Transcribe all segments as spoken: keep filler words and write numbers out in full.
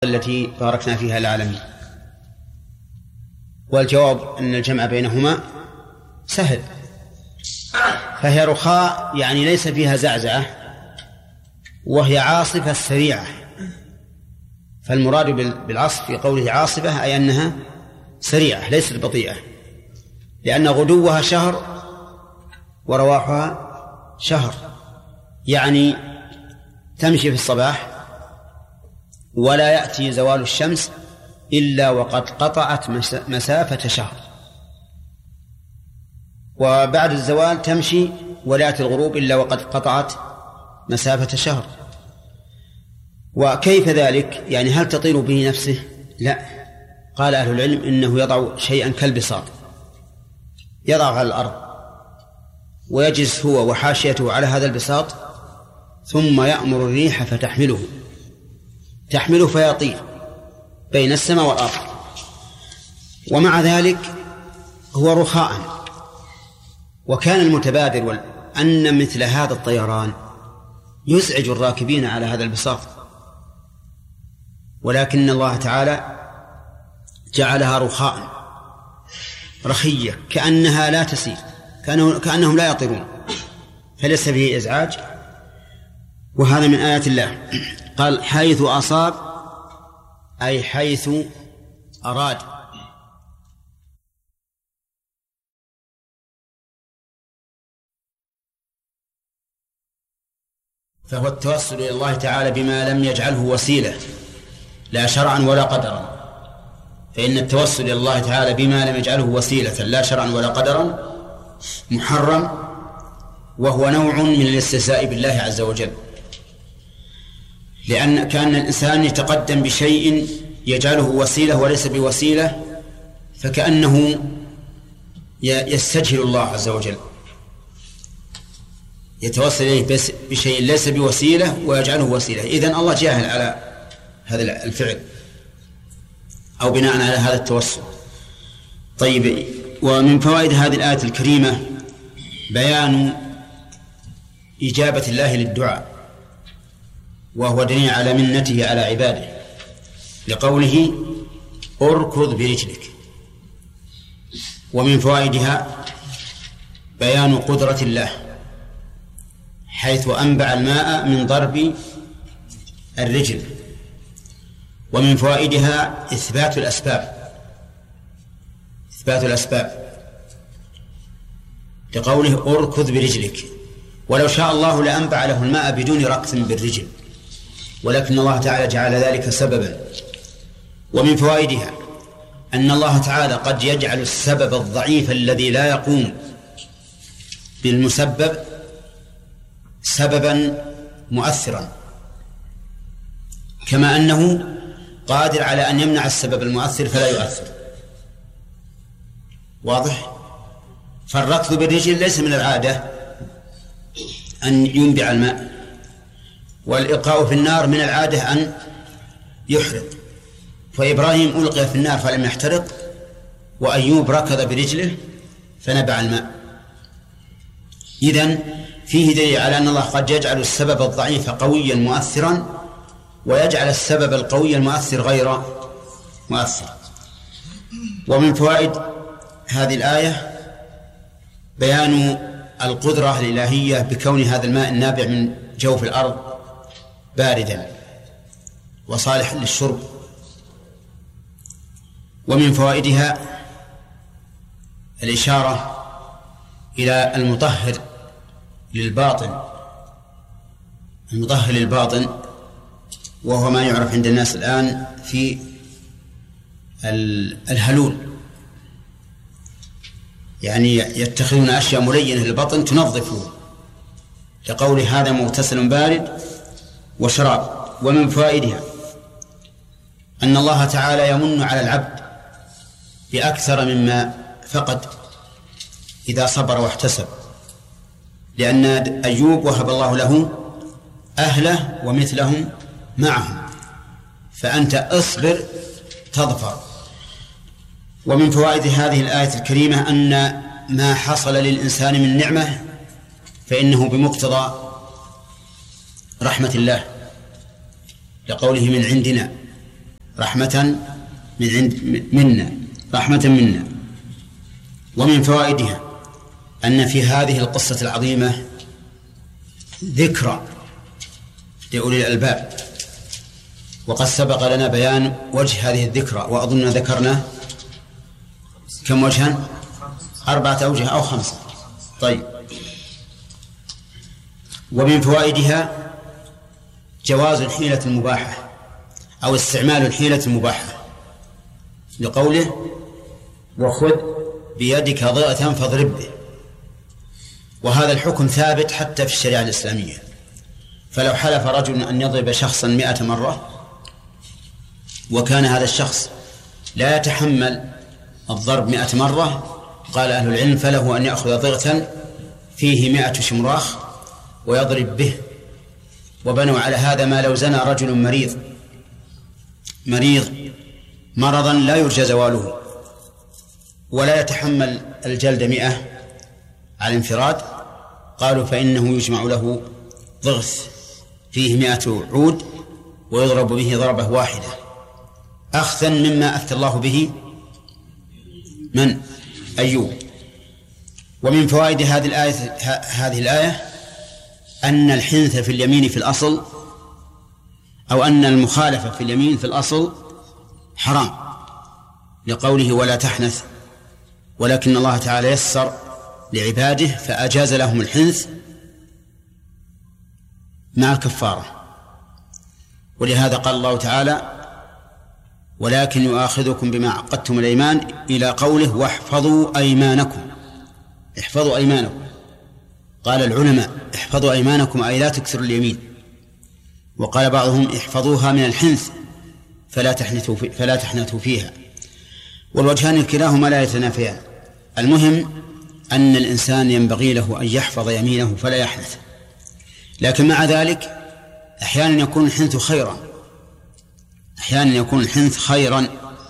التي باركنا فيها العالمين. والجواب أن الجمع بينهما سهل، فهي رخاء يعني ليس فيها زعزعة، وهي عاصفة سريعة. فالمراد بالعصف في قوله عاصفة أي أنها سريعة ليست بطيئة، لأن غدوها شهر ورواحها شهر، يعني تمشي في الصباح ولا يأتي زوال الشمس إلا وقد قطعت مسافة شهر، وبعد الزوال تمشي ولا يأتي الغروب إلا وقد قطعت مسافة شهر. وكيف ذلك؟ يعني هل تطير به نفسه؟ لا، قال أهل العلم إنه يضع شيئا كالبساط، يضع على الأرض ويجلس هو وحاشيته على هذا البساط، ثم يأمر الريح فتحمله تحمله فيطير بين السماء والأرض. ومع ذلك هو رخاء. وكان المتبادر أن مثل هذا الطيران يزعج الراكبين على هذا البساط، ولكن الله تعالى جعلها رخاء رخية كأنها لا تسير، كأنهم لا يطيرون، فليس فيه إزعاج. وهذا من آيات الله. قال حيث أصاب أي حيث أراد. فهو التوسل إلى الله تعالى بما لم يجعله وسيلة لا شرعا ولا قدرا، فإن التوسل إلى الله تعالى بما لم يجعله وسيلة لا شرعا ولا قدرا محرم، وهو نوع من الاستهزاء بالله عز وجل، لأن كأن الإنسان يتقدم بشيء يجعله وسيلة وليس بوسيلة، فكأنه يستجهل الله عز وجل، يتوسل إليه بشيء ليس بوسيلة ويجعله وسيلة. إذن الله جاهل على هذا الفعل أو بناء على هذا التوسل. طيب، ومن فوائد هذه الآية الكريمة بيان إجابة الله للدعاء، وهو دليل على منته على عباده، لقوله اركض برجلك. ومن فوائدها بيان قدرة الله، حيث أنبع الماء من ضرب الرجل. ومن فوائدها إثبات الأسباب، إثبات الأسباب لقوله اركض برجلك. ولو شاء الله لأنبع له الماء بدون ركض بالرجل، ولكن الله تعالى جعل ذلك سببا. ومن فوائدها أن الله تعالى قد يجعل السبب الضعيف الذي لا يقوم بالمسبب سببا مؤثرا، كما أنه قادر على أن يمنع السبب المؤثر فلا يؤثر. واضح؟ فالركض بالرجل ليس من العادة أن ينبع الماء، والإلقاء في النار من العادة أن يحرق. فإبراهيم ألقي في النار فلم يحترق، وأيوب ركض برجله فنبع الماء. إذن فيه دليل على أن الله قد يجعل السبب الضعيف قويا مؤثرا، ويجعل السبب القوي المؤثر غير مؤثر. ومن فوائد هذه الآية بيان القدرة الإلهية بكون هذا الماء النابع من جوف الأرض باردا وصالحا للشرب. ومن فوائدها الإشارة إلى المطهر للباطن، المطهر للباطن، وهو ما يعرف عند الناس الآن في الهلول، يعني يتخذون أشياء ملينة للبطن تنظفه، لقول هذا مغتسل بارد وشراب. ومن فوائدها أن الله تعالى يمن على العبد بأكثر مما فقد إذا صبر واحتسب، لأن أيوب وهب الله له أهله ومثلهم معهم، فأنت اصبر تظفر. ومن فوائد هذه الآية الكريمة أن ما حصل للإنسان من نعمة فإنه بمقتضى رحمة الله، لقوله من عندنا، رحمة من عند منا رحمة منا. ومن فوائدها أن في هذه القصة العظيمة ذكرى لأولي الألباب، وقد سبق لنا بيان وجه هذه الذكرى، وأظن ذكرنا كم وجها؟ أربعة أوجه أو خمسة. طيب. ومن فوائدها جواز الحيلة المباحة أو استعمال الحيلة المباحة، لقوله وخذ بيدك ضغة فاضرب به. وهذا الحكم ثابت حتى في الشريعة الإسلامية. فلو حلف رجل أن يضرب شخصا مئة مرة وكان هذا الشخص لا يتحمل الضرب مئة مرة، قال أهل العلم فله أن يأخذ ضغة فيه مئة شمراخ ويضرب به. وبنوا على هذا ما لو زنى رجل مريض مريض مرضا لا يرجى زواله ولا يتحمل الجلد مئة على انفراد، قالوا فإنه يجمع له ضغث فيه مئة عود ويضرب به ضربة واحدة، أخذا مما أفتى الله به من أيوب. ومن فوائد هذه الآية هذه الآية أن الحنث في اليمين في الأصل، أو أن المخالفة في اليمين في الأصل حرام، لقوله ولا تحنث، ولكن الله تعالى يسر لعباده فأجاز لهم الحنث مع الكفارة. ولهذا قال الله تعالى ولكن يؤاخذكم بما عقدتم الأيمان إلى قوله واحفظوا أيمانكم. احفظوا أيمانكم، قال العلماء احفظوا أيمانكم أي لا تكثروا اليمين، وقال بعضهم احفظوها من الحنث فلا تحنثوا في فلا تحنثوا فيها. والوجهان كلاهما لا يتنافيان. المهم أن الإنسان ينبغي له أن يحفظ يمينه فلا يحنث، لكن مع ذلك أحيانا يكون الحنث خيرا أحيانا يكون الحنث خيرا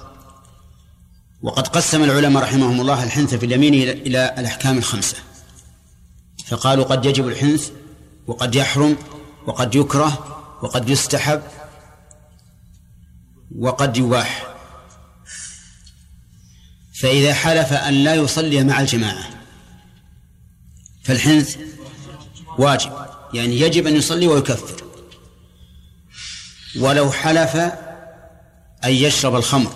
وقد قسم العلماء رحمهم الله الحنث في اليمين إلى الأحكام الخمسة، فقالوا قد يجب الحنث وقد يحرم وقد يكره وقد يستحب وقد يباح. فإذا حلف أن لا يصلي مع الجماعة فالحنث واجب، يعني يجب أن يصلي ويكفر. ولو حلف أن يشرب الخمر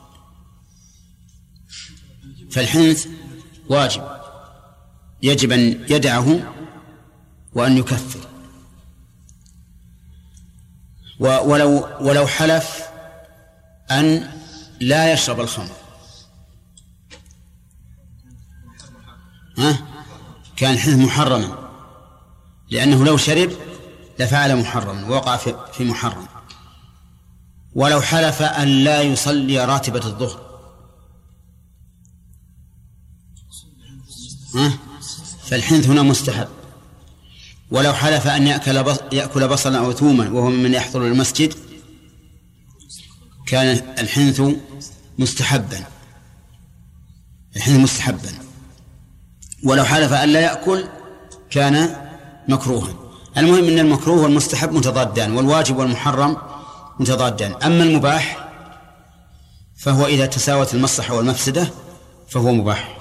فالحنث واجب، يجب أن يدعه وأن يكفر. ولو ولو حلف أن لا يشرب الخمر ها كان الحنث محرما، لأنه لو شرب لفعل محرما ووقع في محرم. ولو حلف أن لا يصلي راتبة الظهر ها فالحنث هنا مستحب. ولو حلف أن يأكل بص يأكل بصلا أو ثوما وهو ممن يحضر المسجد كان الحنث مستحبا الحنث مستحبا. ولو حلف أن لا يأكل كان مكروها. المهم أن المكروه والمستحب متضادان، والواجب والمحرم متضادان. أما المباح فهو إذا تساوت المصلحة والمفسدة فهو مباح.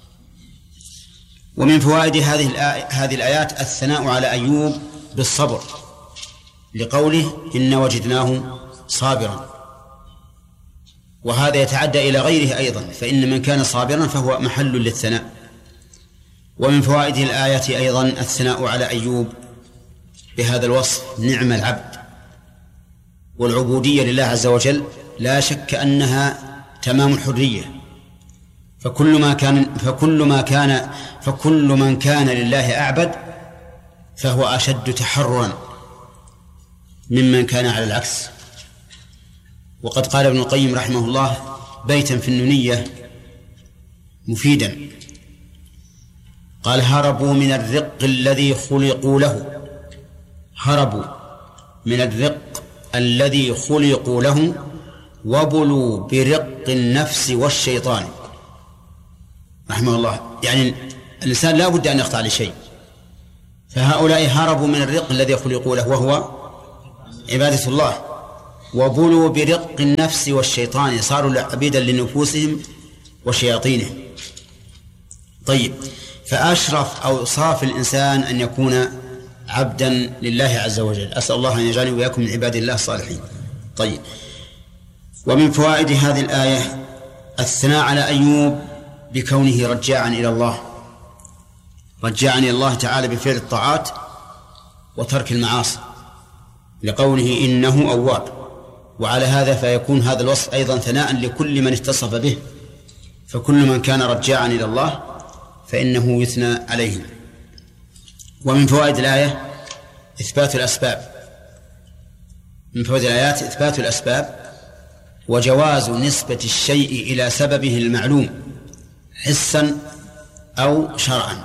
ومن فوائد هذه هذه الآيات الثناء على أيوب بالصبر، لقوله إن وجدناه صابرا، وهذا يتعدى إلى غيره أيضا، فإن من كان صابرا فهو محل للثناء. ومن فوائد الآية أيضا الثناء على أيوب بهذا الوصف: نعم العبد. والعبودية لله عز وجل لا شك أنها تمام الحرية، فكل ما كان فكل ما كان فكل من كان لله أعبد فهو أشد تحررا ممن كان على العكس. وقد قال ابن القيم رحمه الله بيتا في النونية مفيدا، قال: هربوا من الرق الذي خلقوا له هربوا من الرق الذي خلقوا له وبلوا برق النفس والشيطان. رحمه الله، يعني الإنسان لا بد أن يخضع لشيء، فهؤلاء هربوا من الرق الذي خلقوا له وهو عبادة الله، وبلوا برق النفس والشيطان، صاروا عبيدا لنفوسهم وشياطينهم. طيب، فأشرف أوصاف الإنسان أن يكون عبدا لله عز وجل. أسأل الله أن يجعلني وإياكم من عباد الله الصالحين. طيب، ومن فوائد هذه الآية الثناء على أيوب بكونه رجاعا إلى الله، رجاعا إلى الله تعالى بفعل الطاعات وترك المعاصي، لقوله إنه أواب. وعلى هذا فيكون هذا الوصف أيضا ثناء لكل من اتصف به، فكل من كان رجاعا إلى الله فإنه يثنى عليه. ومن فوائد الآية إثبات الأسباب، من فوائد الآيات إثبات الأسباب وجواز نسبة الشيء إلى سببه المعلوم حسا أو شرعا.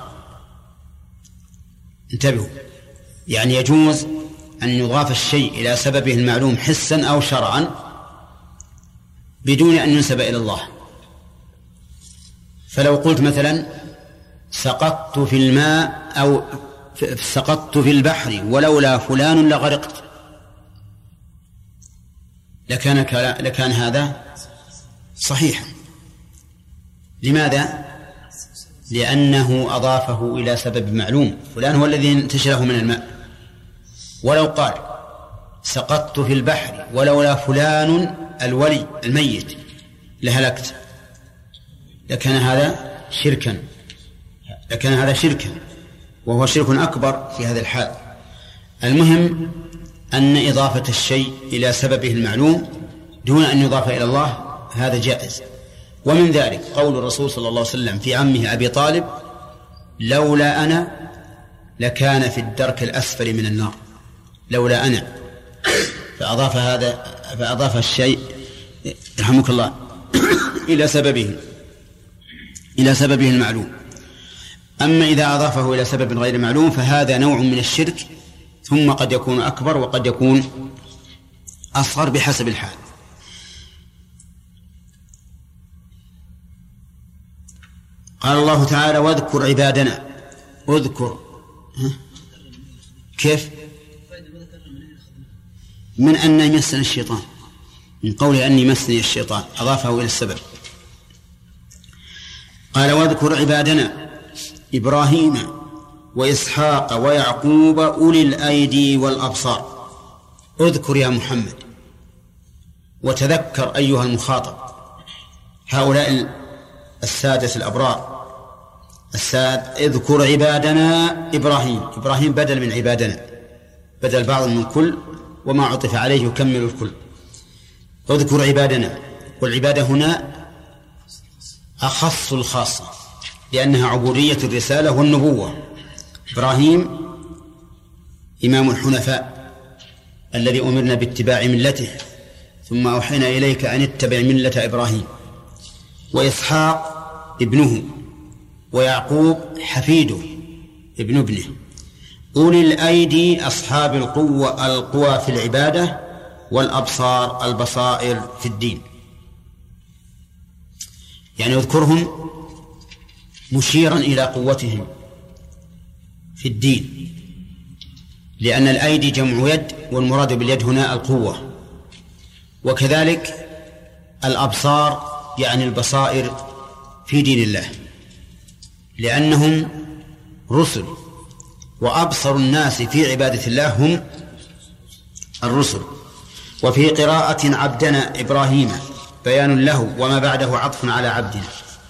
انتبهوا، يعني يجوز أن يضاف الشيء إلى سببه المعلوم حسا أو شرعا بدون أن ينسب إلى الله. فلو قلت مثلا سقطت في الماء أو سقطت في البحر ولولا فلان لغرقت، لكان لكان هذا صحيحا. لماذا؟ لأنه أضافه إلى سبب معلوم، فلان هو الذي انتشله من الماء. ولو قال سقطت في البحر ولولا فلان الولي الميت لهلكت، لكان هذا شركا، لكان هذا شركا وهو شرك أكبر في هذا الحال. المهم أن إضافة الشيء إلى سببه المعلوم دون أن يضاف إلى الله هذا جائز. ومن ذلك قول الرسول صلى الله عليه وسلم في عمه أبي طالب لولا أنا لكان في الدرك الأسفل من النار، لولا أنا، فأضاف هذا فأضاف الشيء رحمك الله إلى سببه إلى سببه المعلوم. أما إذا أضافه إلى سبب غير معلوم فهذا نوع من الشرك، ثم قد يكون أكبر وقد يكون أصغر بحسب الحال. قال الله تعالى واذكر عبادنا، اذكر كيف؟ من أن يمسني الشيطان، من قول أن يمسني الشيطان أضافه إلى السبب. قال واذكر عبادنا إبراهيم وإسحاق ويعقوب أولي الأيدي والأبصار. اذكر يا محمد، وتذكر أيها المخاطب هؤلاء السادة الأبرار الساد. اذكر عبادنا إبراهيم، إبراهيم بدل من عبادنا، بدل بعض من كل، وما عطف عليه يكمل الكل. اذكر عبادنا، والعبادة هنا أخص الخاصة لأنها عبودية الرسالة والنبوة. إبراهيم إمام الحنفاء الذي أمرنا باتباع ملته، ثم أوحينا إليك أن اتبع ملة إبراهيم. وإسحاق ابنه، ويعقوب حفيده ابن ابنه. أولي الأيدي أصحاب القوة القوى في العبادة، والأبصار البصائر في الدين. يعني يذكرهم مشيرا إلى قوتهم في الدين، لأن الأيدي جمع يد، والمراد باليد هنا القوة. وكذلك الأبصار يعني البصائر في دين الله، لأنهم رسل، وأبصر الناس في عبادة الله هم الرسل. وفي قراءة عبدنا إبراهيم بيان له، وما بعده عطف على عبدنا،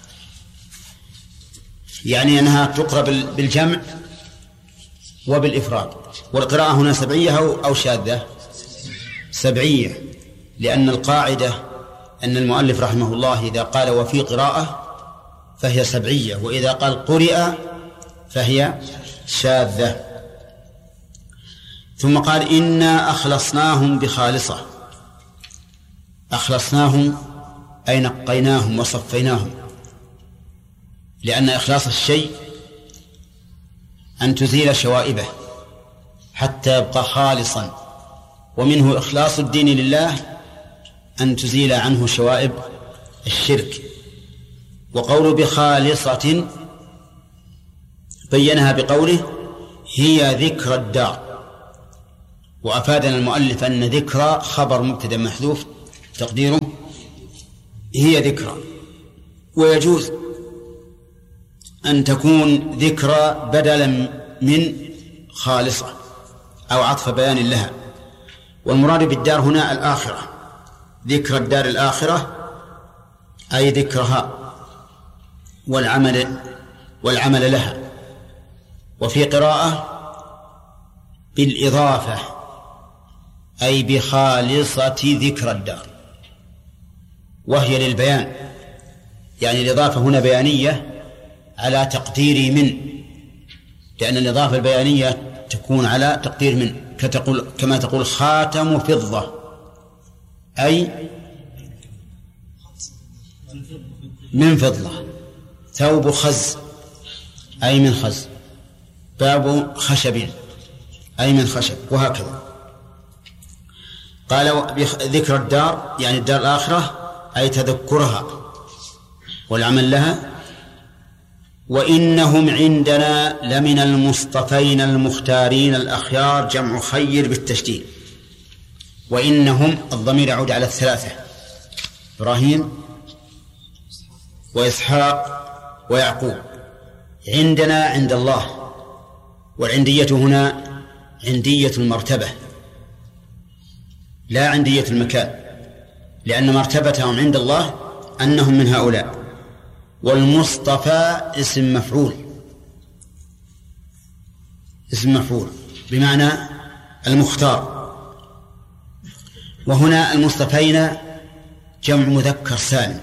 يعني أنها تقرأ بالجمع وبالإفراد. والقراءة هنا سبعية أو شاذة؟ سبعية، لأن القاعدة أن المؤلف رحمه الله إذا قال وفي قراءة فهي سبعية، وإذا قال قرئ فهي شاذة. ثم قال إنا أخلصناهم بخالصة. أخلصناهم أي نقيناهم وصفيناهم، لأن إخلاص الشيء أن تزيل شوائبه حتى يبقى خالصا، ومنه إخلاص الدين لله أن تزيل عنه شوائب الشرك. وقول بخالصة بينها بقوله هي ذكر الدار، وأفادنا المؤلف أن ذكرى خبر مبتدأ محذوف تقديره هي ذكرى، ويجوز أن تكون ذكرى بدلا من خالصة أو عطف بيان لها. والمراد بالدار هنا الآخرة، ذكر الدار الآخرة أي ذكرها والعمل والعمل لها. وفي قراءة بالإضافة أي بخالصة ذكر الدار، وهي للبيان، يعني الإضافة هنا بيانية على تقدير من، لأن الإضافة البيانية تكون على تقدير من، كتقول كما تقول خاتم فضة أي من فضة، ثوب خز أي من خز، باب خشب أي من خشب، وهكذا. قال ذكر الدار يعني الدار الآخرة أي تذكرها والعمل لها. وإنهم عندنا لمن المصطفين المختارين الأخيار، جمع خير بالتشديد. وإنهم الضمير يعود على الثلاثة، إبراهيم وإسحاق ويعقوب. عندنا عند الله، والعندية هنا عندية المرتبة لا عندية المكان، لأن مرتبتهم عند الله أنهم من هؤلاء. والمصطفى اسم مفعول، اسم مفعول بمعنى المختار. وهنا المصطفين جمع مذكر سالم،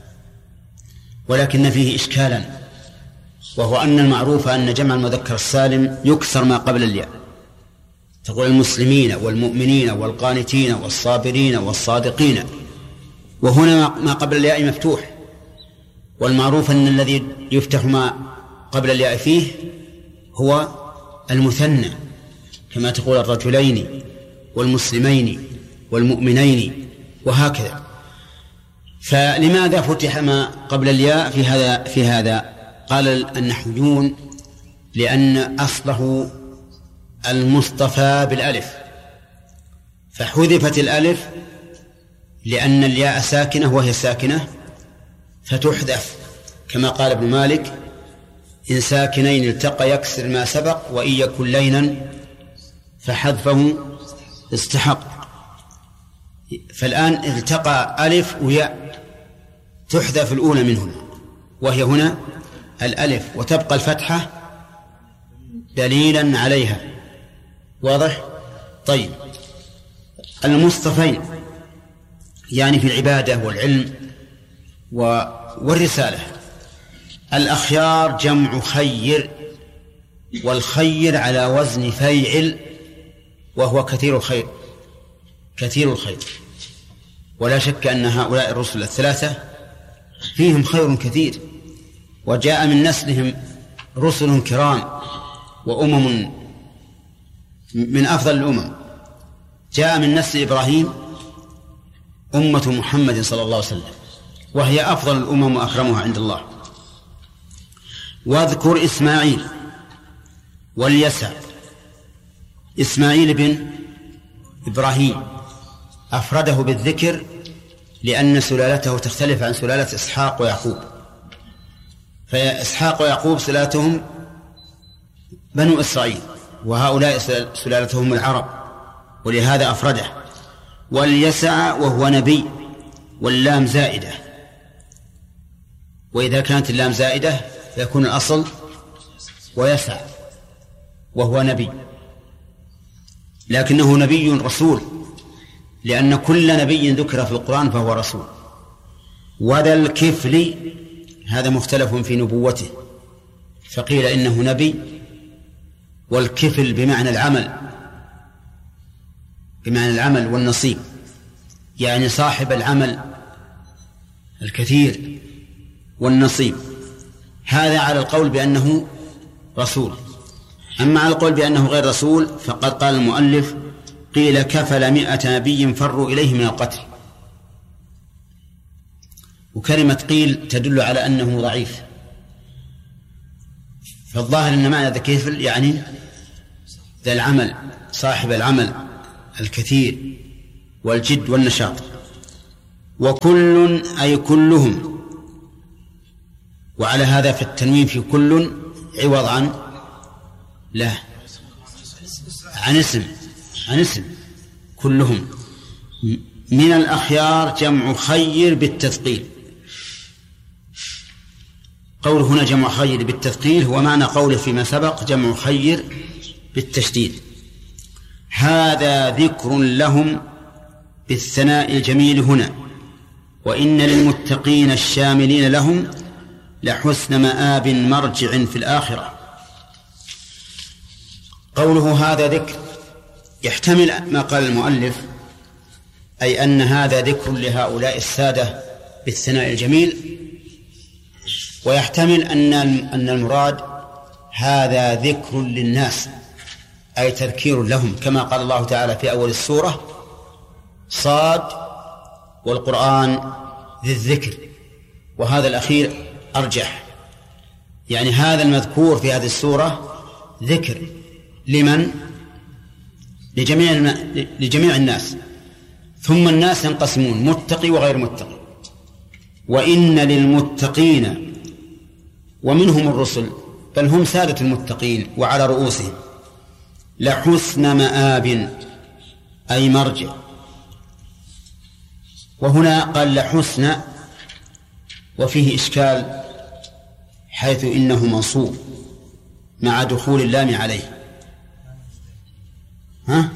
ولكن فيه إشكالا، وهو أن المعروف أن جمع المذكر السالم يكسر ما قبل الياء، تقول المسلمين والمؤمنين والقانتين والصابرين والصادقين، وهنا ما قبل الياء مفتوح. والمعروف أن الذي يفتح ما قبل الياء فيه هو المثنى، كما تقول الرجلين والمسلمين والمؤمنين وهكذا. فلماذا فتح ما قبل الياء في هذا في هذا؟ قال النحويون لأن أصله المصطفى بالألف، فحذفت الألف لأن الياء ساكنة وهي ساكنة فتحذف، كما قال ابن مالك: إن ساكنين التقى يكسر ما سبق، وإن يكن لينا فحذفه استحق. فالآن التقى ألف وياء، تحذف الأولى منهما وهي هنا الألف، وتبقى الفتحة دليلا عليها. واضح؟ طيب، المصطفين يعني في العبادة والعلم والرسالة. الأخيار جمع خير، والخير على وزن فيعل، وهو كثير الخير، كثير الخير. ولا شك أن هؤلاء الرسل الثلاثة فيهم خير كثير، وجاء من نسلهم رسل كرام وأمم من أفضل الأمم. جاء من نسل إبراهيم أمة محمد صلى الله عليه وسلم، وهي أفضل الأمم وأكرمها عند الله. واذكر إسماعيل واليسع. إسماعيل بن إبراهيم أفرده بالذكر لأن سلالته تختلف عن سلالة إسحاق ويعقوب، فإسحاق ويعقوب سلالتهم بنو إسرائيل، وهؤلاء سلالتهم العرب، ولهذا أفرده. واليسع وهو نبي، واللام زائدة، وإذا كانت اللام زائدة فيكون الأصل ويسع وهو نبي، لكنه نبي رسول، لأن كل نبي ذكر في القرآن فهو رسول. وذا الكفل هذا مختلف في نبوته، فقيل إنه نبي، والكفل بمعنى العمل، بمعنى العمل والنصيب، يعني صاحب العمل الكثير والنصيب. هذا على القول بأنه رسول. أما على القول بأنه غير رسول فقد قال المؤلف: قيل كفل مئة نبي فروا إليه من القتل. وكلمة قيل تدل على أنه ضعيف، فالظاهر أن معنى ذا كفل يعني ذا العمل، صاحب العمل الكثير والجد والنشاط. وكل أي كلهم، وعلى هذا فالتنوين في كل عوض عن لا عن اسم عن اسم كلهم. من الأخيار جمع خير بالتثقيل. قول هنا جمع خير بالتثقيل هو معنى قوله فيما سبق جمع خير بالتشديد. هذا ذكر لهم بالثناء الجميل هنا، وإن للمتقين الشاملين لهم لحسن مآب مرجع في الآخرة. قوله هذا ذكر يحتمل ما قال المؤلف، أي أن هذا ذكر لهؤلاء السادة بالثناء الجميل، ويحتمل أن أن المراد هذا ذكر للناس، أي تذكير لهم، كما قال الله تعالى في أول السورة صاد والقرآن ذي الذكر، وهذا الأخير أرجح. يعني هذا المذكور في هذه السورة ذكر لمن؟ لجميع لجميع الناس. ثم الناس ينقسمون متقي وغير متقي. وإن للمتقين، ومنهم الرسل بل هم سادة المتقين وعلى رؤوسهم، لحسن مآب أي مرجع. وهنا قال لحسن وفيه إشكال، حيث إنه منصوب مع دخول اللام عليه. ها؟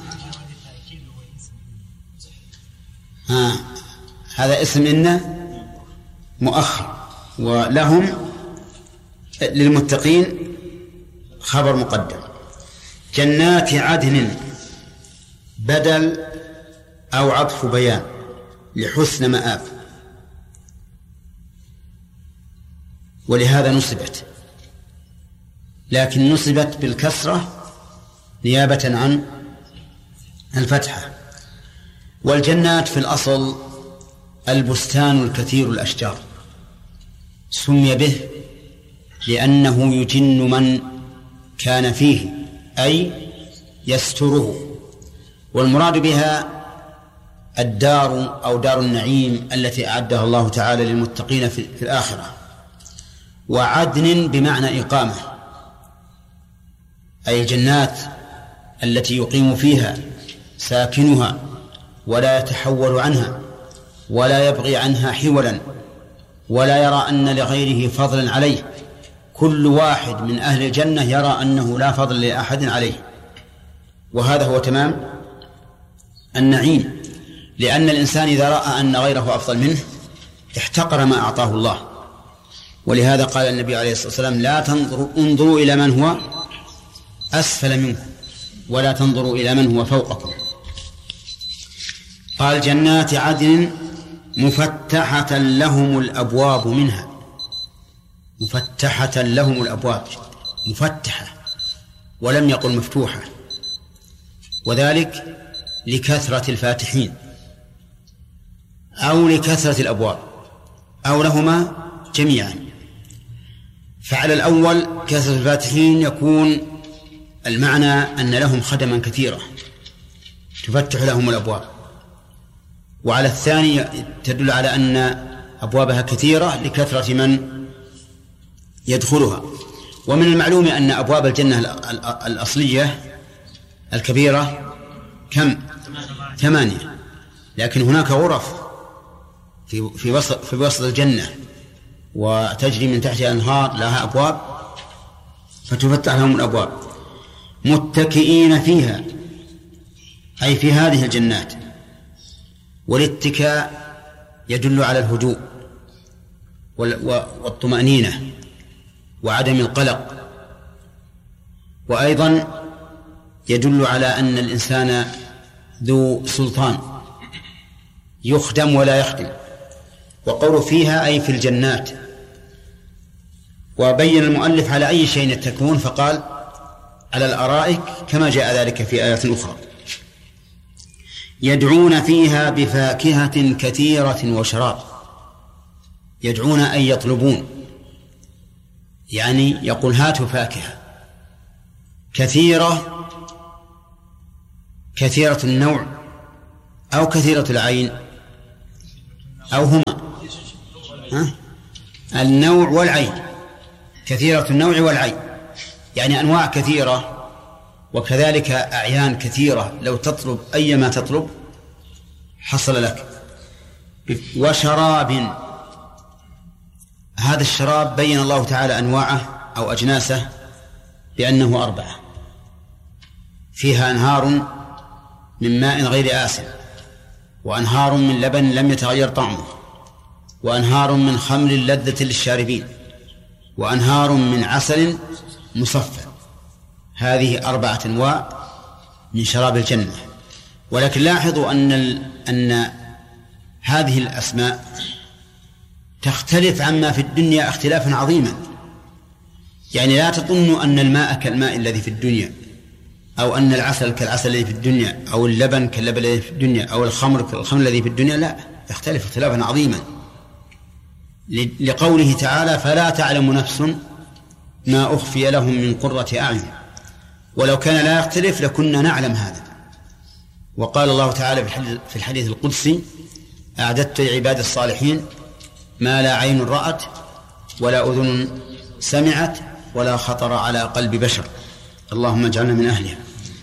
ها هذا اسم إن مؤخر، ولهم للمتقين خبر مقدم. جنات عدن بدل أو عطف بيان لحسن مآب، ولهذا نصبت، لكن نصبت بالكسرة نيابة عن الفتحة. والجنات في الأصل البستان الكثير الأشجار، سمي به لأنه يجن من كان فيه، أي يستره. والمراد بها الدار أو دار النعيم التي أعدها الله تعالى للمتقين في الآخرة. وعدن بمعنى إقامة، أي الجنات التي يقيم فيها ساكنها ولا يتحول عنها ولا يبغي عنها حولا ولا يرى أن لغيره فضلا عليه. كل واحد من أهل الجنة يرى أنه لا فضل لأحد عليه، وهذا هو تمام النعيم، لأن الإنسان إذا رأى أن غيره أفضل منه احتقر ما أعطاه الله. ولهذا قال النبي عليه الصلاة والسلام لا تنظروا انظروا إلى من هو أسفل منكم ولا تنظروا إلى من هو فوقكم. قال جنات عدن مفتحة لهم الأبواب منها، مفتحة لهم الأبواب، مفتحة ولم يقل مفتوحة، وذلك لكثرة الفاتحين أو لكثرة الأبواب أو لهما جميعا. فعلى الأول كثرة الفاتحين يكون المعنى أن لهم خدما كثيرة تفتح لهم الأبواب، وعلى الثاني تدل على أن أبوابها كثيرة لكثرة من يدخلها. ومن المعلوم أن أبواب الجنة الأصلية الكبيرة كم؟ ثمانية، لكن هناك غرف في في وسط في وسط الجنة وتجري من تحتها أنهار لها أبواب فتفتح لهم الأبواب. متكئين فيها أي في هذه الجنات، والاتكاء يدل على الهدوء والطمأنينة وعدم القلق، وأيضا يدل على أن الإنسان ذو سلطان يخدم ولا يخدم. وقول فيها أي في الجنات. وبين المؤلف على أي شيء يتكئون فقال على الأرائك كما جاء ذلك في آيات أخرى. يدعون فيها بفاكهة كثيرة وشراب. يدعون أي يطلبون، يعني يقول هاتوا فاكهة كثيرة كثيرة النوع أو كثيرة العين أو هما؟ ها؟ النوع والعين، كثيرة النوع والعين، يعني أنواع كثيرة وكذلك أعيان كثيرة، لو تطلب أي ما تطلب حصل لك. وشراب، هذا الشراب بين الله تعالى أنواعه أو أجناسه بأنه أربعة، فيها أنهار من ماء غير آسن، وأنهار من لبن لم يتغير طعمه، وأنهار من خمر لذة للشاربين، وأنهار من عسل مصفى. هذه أربعة أنواع من شراب الجنة. ولكن لاحظوا أن أن هذه الأسماء تختلف عما في الدنيا اختلافا عظيما. يعني لا تظن أن الماء كالماء الذي في الدنيا، أو أن العسل كالعسل الذي في الدنيا، أو اللبن كاللبن الذي في الدنيا، أو الخمر كالخمر الذي في الدنيا. لا، يختلف اختلافا عظيما، لقوله تعالى: فلا تعلم نفس ما أخفي لهم من قرة أعين. ولو كان لا يختلف لكنا نعلم هذا. وقال الله تعالى في الحديث القدسي: أعددت لعباد الصالحين ما لا عين رأت ولا أذن سمعت ولا خطر على قلب بشر. اللهم اجعلنا من أهلها.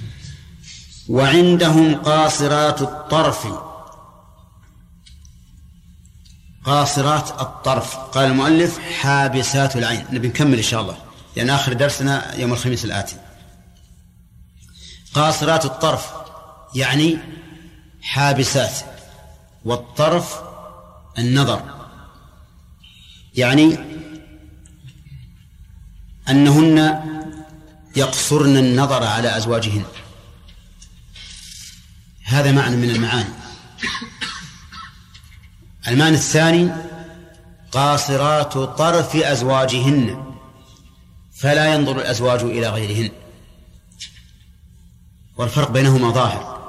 وعندهم قاصرات الطرف. قاصرات الطرف، قال المؤلف: حابسات العين. نبي نكمل إن شاء الله لأن آخر درسنا يوم الخميس الآتي. قاصرات الطرف يعني حابسات، والطرف النظر، يعني أنهن يقصرن النظر على أزواجهن. هذا معنى من المعاني. المعنى الثاني: قاصرات طرف أزواجهن، فلا ينظر الأزواج إلى غيرهن. والفرق بينهما ظاهر،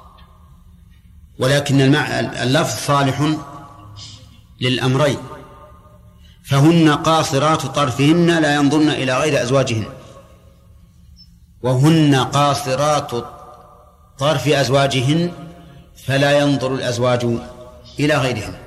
ولكن اللفظ صالح للأمرين. فهن قاصرات طرفهن لا ينظرن إلى غير أزواجهن، وهن قاصرات طرف أزواجهن فلا ينظر الأزواج إلى غيرهن.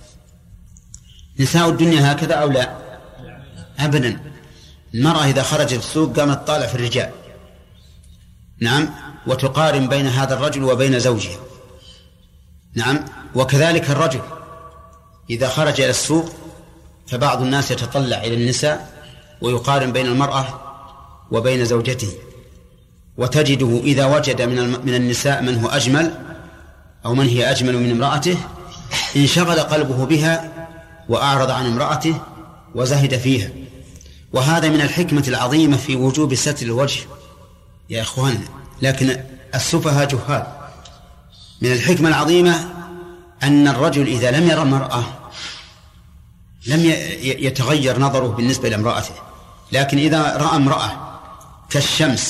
نساء الدنيا هكذا أو لا؟ أبدا. المرأة إذا خرجت السوق قامت طالع في الرجال، نعم، وتقارن بين هذا الرجل وبين زوجها، نعم. وكذلك الرجل إذا خرج إلى السوق فبعض الناس يتطلع إلى النساء ويقارن بين المرأة وبين زوجته، وتجده إذا وجد من من النساء من هو أجمل أو من هي أجمل من امرأته انشغل قلبه بها وأعرض عن امرأته وزهد فيها. وهذا من الحكمة العظيمة في وجوب ستر الوجه يا إخواننا، لكن السفهاء جهال. من الحكمة العظيمة أن الرجل إذا لم يرى المرأة لم يتغير نظره بالنسبة لامرأته، لكن إذا رأى امرأة كالشمس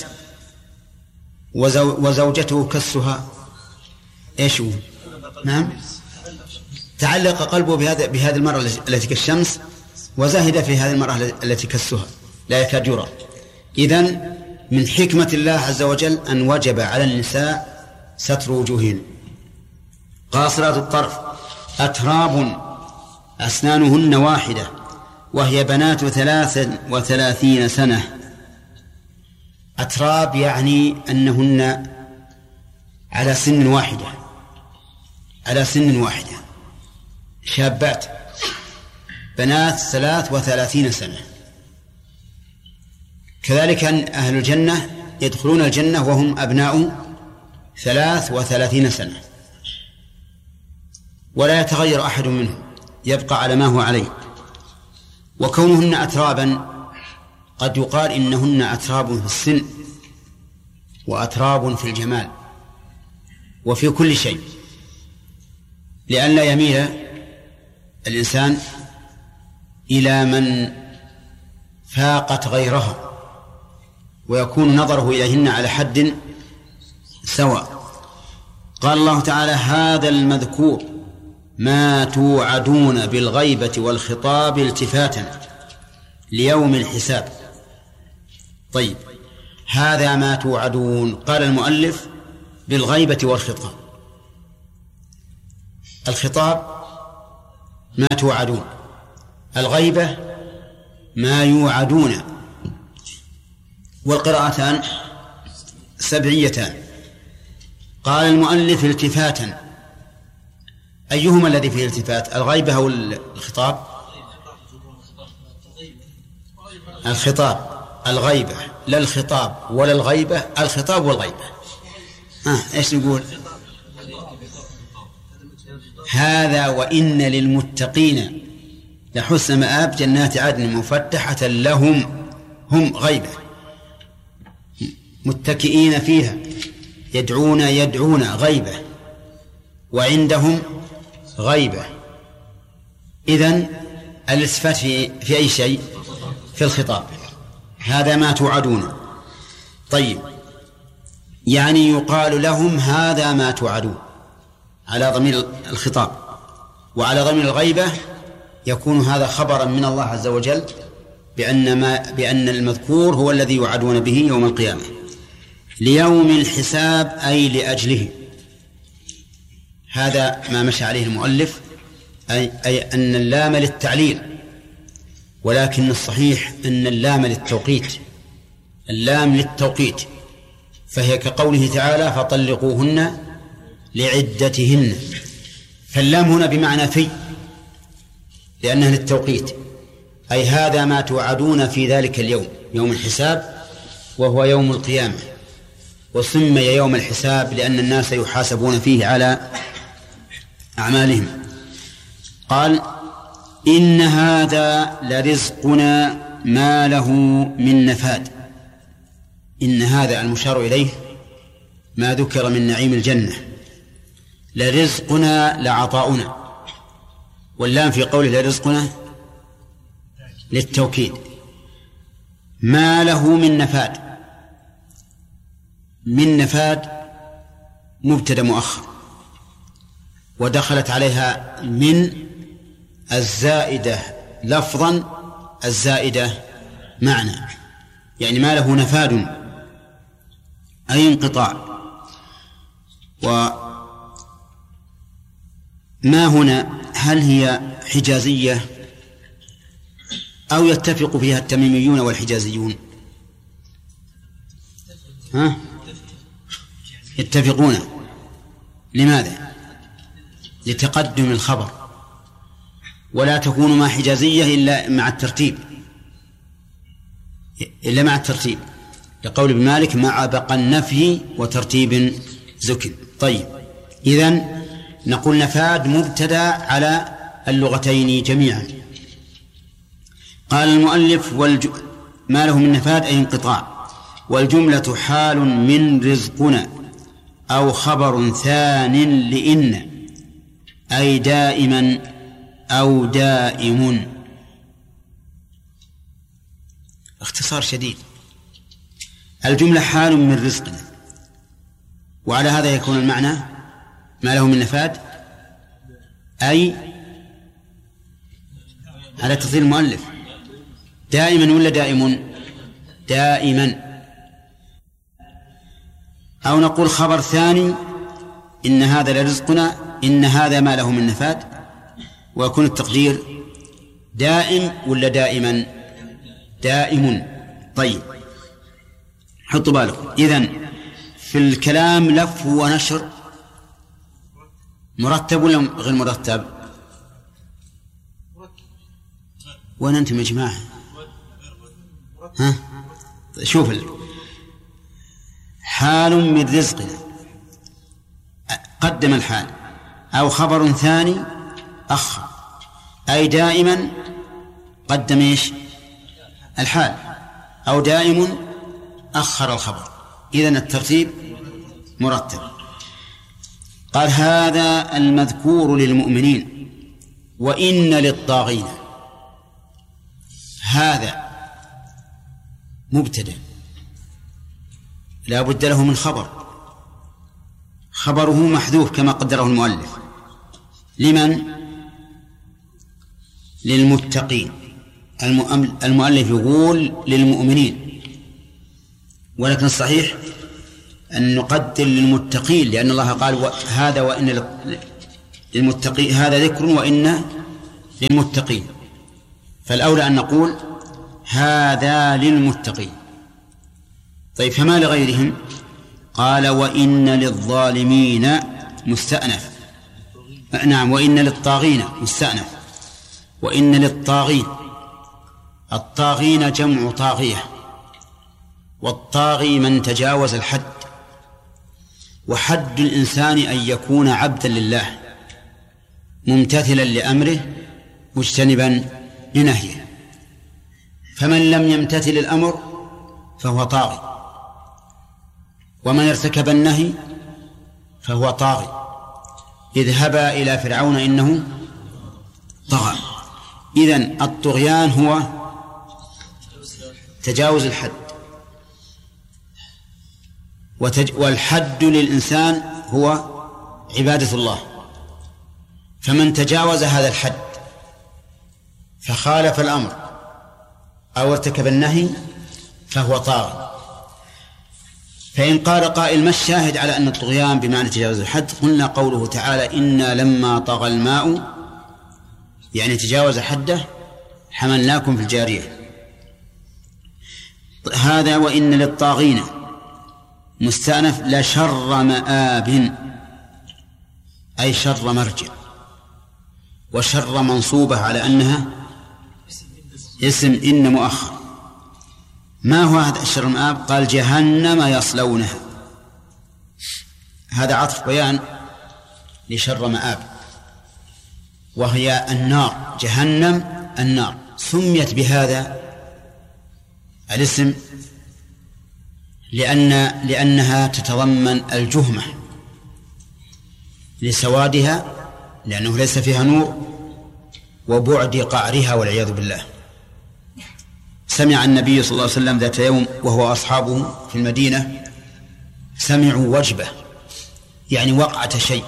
وزوجته كالسها إيش هو؟ نعم، تعلق قلبه بهذا بهذه المرأة التي كالشمس وزهد في هذه المرأة التي كالسها لا يكاد يرى. إذن من حكمة الله عز وجل أن وجب على النساء ستر وجوههن. قاصرات الطرف أتراب أسنانهن واحدة وهي بنات ثلاث وثلاثين سنة. أتراب يعني أنهن على سن واحدة، على سن واحدة، شابات، بنات ثلاث وثلاثين سنة. كذلك أهل الجنة يدخلون الجنة وهم أبناء ثلاث وثلاثين سنة، ولا يتغير أحد منهم، يبقى على ما هو عليه. وكونهن أترابا قد يقال إنهن أتراب في السن وأتراب في الجمال وفي كل شيء، لئلا يميل الإنسان إلى من فاقت غيرها ويكون نظره إليهن على حد سواء. قال الله تعالى: هذا المذكور ما توعدون بالغيبة والخطاب التفاتا ليوم الحساب. طيب، هذا ما توعدون. قال المؤلف: بالغيبة والخطاب. الخطاب ما توعدون، الغيبة ما يوعدون. والقراءتان سبعيتان. قال المؤلف التفاتا، أيهما الذي فيه التفات، الغيبة أو الخطاب؟ الخطاب. الغيبة لا الخطاب ولا الغيبة، الخطاب والغيبة. ها إيش نقول؟ هذا وإن للمتقين لحسن مآب جنات عدن مفتحة لهم، هم غيبة متكئين فيها يدعون يدعون غيبة، وعندهم غيبة. إذن الالتفات في في أي شيء؟ في الخطاب. هذا ما توعدون. طيب، يعني يقال لهم هذا ما توعدون على ضمير الخطاب، وعلى ضمير الغيبة يكون هذا خبرا من الله عز وجل بأن ما بأن المذكور هو الذي يوعدون به يوم القيامة. ليوم الحساب أي لأجله. هذا ما مشى عليه المؤلف، أي, أي أن اللام للتعليل، ولكن الصحيح أن اللام للتوقيت، اللام للتوقيت، فهي كقوله تعالى فطلقوهن لعدتهن، فاللام هنا بمعنى في، لأنها للتوقيت، أي هذا ما توعدون في ذلك اليوم، يوم الحساب، وهو يوم القيامة. وسمي يوم الحساب لأن الناس يحاسبون فيه على أعمالهم. قال إن هذا لرزقنا ما له من نفاد. إن هذا المشار إليه ما ذكر من نعيم الجنة، لرزقنا لعطاؤنا، واللام في قوله لرزقنا للتوكيد. ما له من نفاد، من نفاد مبتدأ مؤخر، ودخلت عليها من الزائدة لفظا الزائدة معنى، يعني ما له نفاد أي انقطاع. وما هنا هل هي حجازية أو يتفق فيها التميميون والحجازيون؟ ها؟ يتفقون. لماذا؟ لتقدم الخبر، ولا تكون مع حجازية إلا مع الترتيب، إلا مع الترتيب، لقول ابن مالك مع بقى النفي وترتيب زكي. طيب، إذن نقول نفاد مبتدأ على اللغتين جميعا. قال المؤلف والج... ما له من نفاد أي انقطاع، والجملة حال من رزقنا أو خبر ثان لإن، أي دائما أو دائم. اختصار شديد. الجملة حال من رزقنا، وعلى هذا يكون المعنى ما له من نفاد أي على تفضيل المؤلف دائما ولا دائم؟ دائما. أو نقول خبر ثاني إن هذا لرزقنا، إن هذا ما له من نفاد، ويكون التقدير دائم ولا دائما؟ دائم. طيب، حطوا بالكم. إذن في الكلام لف ونشر مرتب ولا غير مرتب؟ وين أنتم يا جماعة؟ ها؟ شوف حال من رزقنا قدم الحال، أو خبر ثاني أخر، أي دائما قدم إيش؟ الحال، أو دائم أخر الخبر. إذن الترتيب مرتب. قال هذا المذكور للمؤمنين وإن للطاغين. هذا مبتدأ لا بد له من خبر، خبره محذوف كما قدره المؤلف. لمن؟ للمتقين. المؤلف يقول للمؤمنين، ولكن الصحيح أن نقدر للمتقين، لأن الله قال هذا وإن للمتقين، هذا ذكر وإن للمتقين، فالأولى أن نقول هذا للمتقين. طيب فما لغيرهم؟ قال وإن للظالمين مستأنف. نعم، وإن للطاغين مستأنف. وإن للطاغين، الطاغين جمع طاغية، والطاغي من تجاوز الحد، وحد الإنسان أن يكون عبدا لله ممتثلا لأمره مجتنبا لنهيه، فمن لم يمتثل الأمر فهو طاغي، ومن ارتكب النهي فهو طاغي. اذهبا إلى فرعون إنه طغى. إذن الطغيان هو تجاوز الحد، والحد للإنسان هو عبادة الله، فمن تجاوز هذا الحد فخالف الأمر أو ارتكب النهي فهو طاغي. فإن قال قائل ما الشاهد على أن الطغيان بمعنى تجاوز الحد؟ قلنا قوله تعالى إنا لما طغى الماء، يعني تجاوز حده، حملناكم في الجارية. هذا وإن للطاغين مستأنف لشر مآب، أي شر مرجع، وشر منصوبة على أنها اسم إن مؤخر. ما هو هذا الشر المآب؟ قال جهنم يصلونها، هذا عطف بيان لشر مآب، وهي النار، جهنم النار. سميت بهذا الاسم لأن لأنها تتضمن الجهمة لسوادها، لأنه ليس فيها نور، وبعد قعرها والعياذ بالله. سمع النبي صلى الله عليه وسلم ذات يوم وهو أصحابه في المدينة، سمعوا وجبة، يعني وقعة شيء،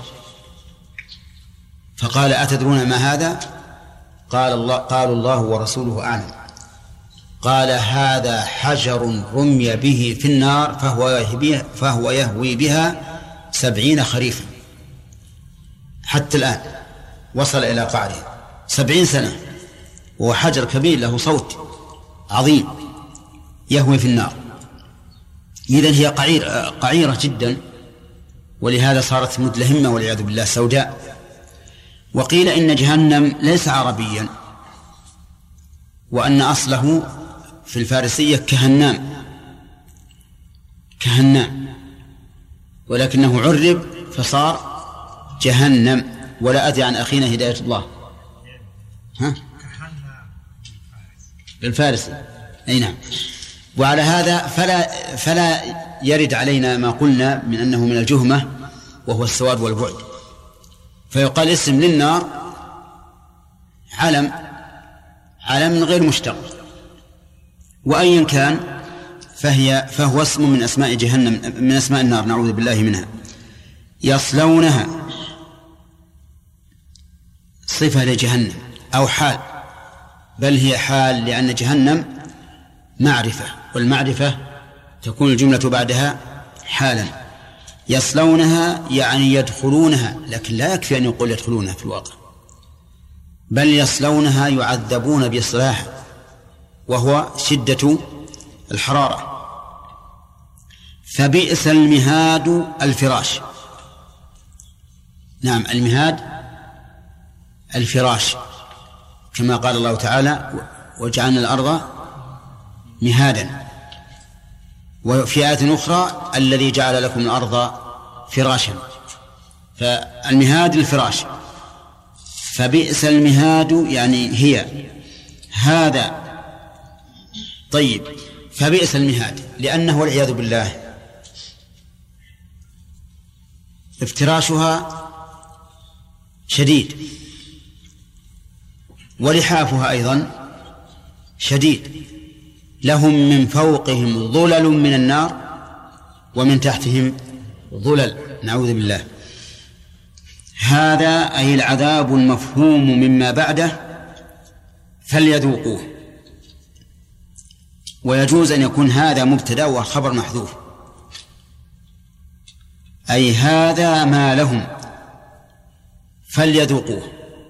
فقال أتدرون ما هذا؟ قال الله قالوا الله ورسوله أعلم. قال هذا حجر رمي به في النار فهو يهوي, فهو يهوي بها سبعين خريفا، حتى الآن وصل إلى قعره سبعين سنة، وهو حجر كبير له صوت عظيم يهوي في النار. إذن هي قعير قعيرة جدا، ولهذا صارت مدلهمة والعياذ بالله سوداء. وقيل إن جهنم ليس عربيا، وأن أصله في الفارسية كهنام كهنام ولكنه عرب فصار جهنم. ولا أدري عن أخينا هداية الله، ها؟ بالفارسي، أي نعم. وعلى هذا فلا فلا يرد علينا ما قلنا من أنه من الجهمة وهو السواد والبعد، فيقال اسم للنار علم علم غير مشتق، وأيا كان فهي فهو اسم من أسماء جهنم، من أسماء النار، نعوذ بالله منها. يصلونها صفة لجهنم أو حال، بل هي حال، لأن جهنم معرفة، والمعرفة تكون الجملة بعدها حالا. يصلونها يعني يدخلونها، لكن لا يكفي أن يقول يدخلونها في الواقع، بل يصلونها يعذبون بإصلاحها، وهو شدة الحرارة. فبئس المهاد الفراش. نعم، المهاد الفراش، كما قال الله تعالى وجعلنا الأرض مهادا، وفي آية أخرى الذي جعل لكم الأرض فراشا. فالمهاد الفراش. فبئس المهاد يعني هي هذا. طيب، فبئس المهاد لأنه والعياذ بالله افتراشها شديد، ولحافها أيضا شديد، لهم من فوقهم ظلل من النار ومن تحتهم ظلل، نعوذ بالله. هذا أي العذاب المفهوم مما بعده فليذوقوه. ويجوز أن يكون هذا مبتدأ وخبر محذوف، أي هذا ما لهم فليذوقوه.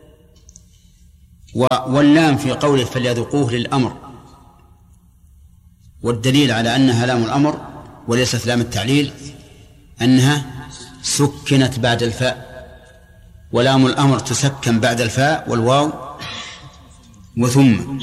واللام في قوله فليذوقوه للأمر، والدليل على أنها لام الأمر وليست لام التعليل أنها سكنت بعد الفاء، ولام الأمر تسكن بعد الفاء والواو وثم.